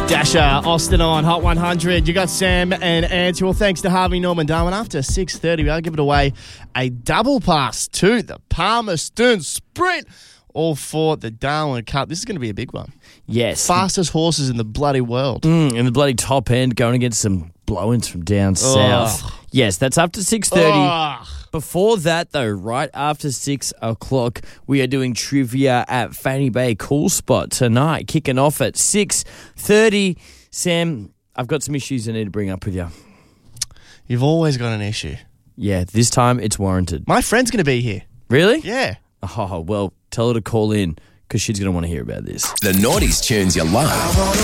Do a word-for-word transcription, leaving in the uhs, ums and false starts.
Dasher, Austin on Hot one hundred. You got Sam and Anty. Well, thanks to Harvey Norman Darwin. After six thirty, we'll give it away a double pass to the Palmerston Sprint, all for the Darwin Cup. This is going to be a big one. Yes. Fastest horses in the bloody world. Mm, in the bloody top end, going against some blow-ins from down south. Oh. Yes, that's after six thirty. Oh. Before that, though, right after six o'clock, we are doing trivia at Fanny Bay Cool Spot tonight, kicking off at six thirty. Sam, I've got some issues I need to bring up with you. You've always got an issue. Yeah, this time it's warranted. My friend's going to be here. Really? Yeah. Oh, well, tell her to call in because she's going to want to hear about this. The noughties tunes you love.